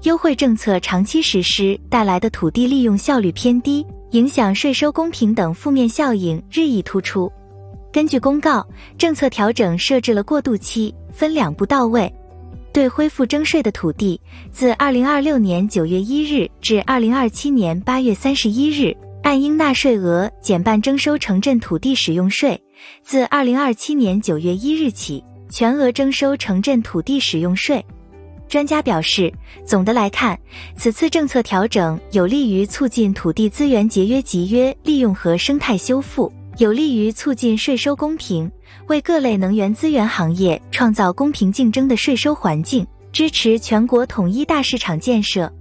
优惠政策长期实施带来的土地利用效率偏低，影响税收公平等负面效应日益突出。根据公告，政策调整设置了过渡期，分两步到位。对恢复征税的土地，自2026年9月1日至2027年8月31日，按应纳税额减半征收城镇土地使用税；自2027年9月1日起，全额征收城镇土地使用税。专家表示，总的来看，此次政策调整有利于促进土地资源节约集约利用和生态修复，有利于促进税收公平，为各类能源资源行业创造公平竞争的税收环境，支持全国统一大市场建设。